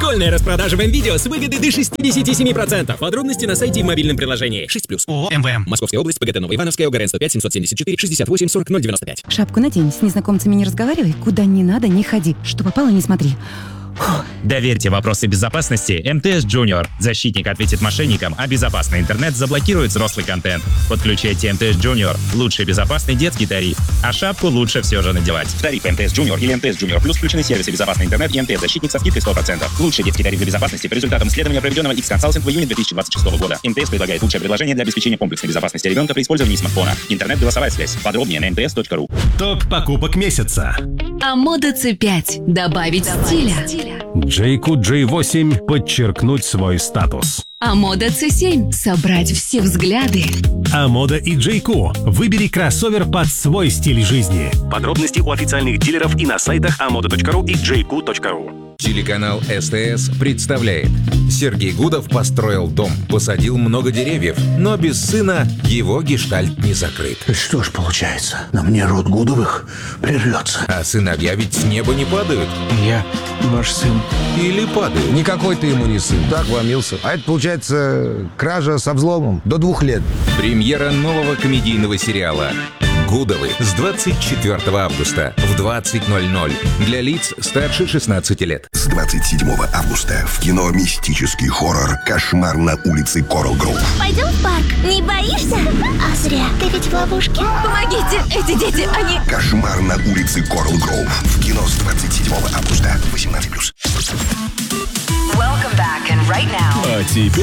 Школьная распродажа в МВидео с выгоды до 67%. Подробности на сайте и мобильном приложении. 6+. ООО «МВМ». Московская область, ПГТ Новоивановская, ОГРН 105 774 68 40 095. Шапку надень, с незнакомцами не разговаривай, куда не надо не ходи, что попало не смотри. Доверьте вопросы безопасности МТС Junior. Защитник ответит мошенникам, а безопасный интернет заблокирует взрослый контент. Подключайте МТС Junior. Лучший безопасный детский тариф. А шапку лучше все же надевать. В тариф МТС Junior или МТС Junior Plus включены сервисы безопасный интернет и МТС Защитник со скидкой 100%. Лучший детский тариф для безопасности по результатам исследования, проведенного X-Consulting в июне 2026 года. МТС предлагает лучшее предложение для обеспечения комплексной безопасности ребенка при использовании смартфона. Интернет-голосовая связь. Подробнее на mts.ru. Топ покупок месяца. Амода C5. Добавить стиля. Джейку J8 подчеркнуть свой статус. Амода C7. Собрать все взгляды. Амода и Джейку. Выбери кроссовер под свой стиль жизни. Подробности у официальных дилеров и на сайтах amoda.ru и jayco.ru. Телеканал СТС представляет. Сергей Гудов построил дом, посадил много деревьев, но без сына его гештальт не закрыт. Что ж получается, на мне род Гудовых прервется. А сыновья ведь с неба не падают. Я ваш сын. Или падают. Никакой ты ему не сын. Так вломился. А это получается кража со взломом до 2 лет. Премьера нового комедийного сериала «Гудовы» с 24 августа в 20:00 для лиц старше 16 лет. С 27 августа в кино мистический хоррор «Кошмар на улице Коралл-Гроув». Пойдем в парк? Не боишься? А зря. Ты ведь в ловушке. Помогите, эти дети, они... «Кошмар на улице Коралл-Гроув» в кино с 27 августа 18+. А теперь